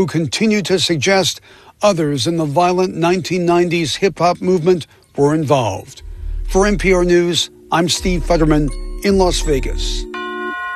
who continue to suggest others in the violent 1990s hip-hop movement were involved. For NPR News, I'm Steve Futterman in Las Vegas.